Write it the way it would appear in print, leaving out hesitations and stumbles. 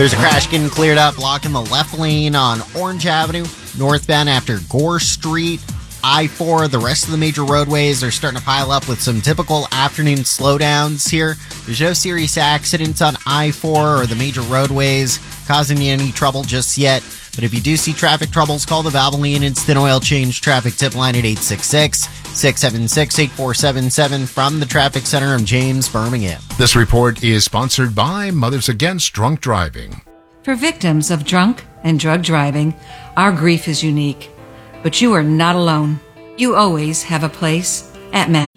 There's a crash getting cleared up, blocking the left lane on Orange Avenue, northbound after Gore Street. I-4, the rest of the major roadways are starting to pile up with some typical afternoon slowdowns here. There's no serious accidents on I-4 or the major roadways causing you any trouble just yet. But if you do see traffic troubles, call the Valvoline Instant Oil Change traffic tip line at 866-676-8477 from the Traffic Center of James, Birmingham. This report is sponsored by Mothers Against Drunk Driving. For victims of drunk and drug driving, our grief is unique. But you are not alone. You always have a place at Mass.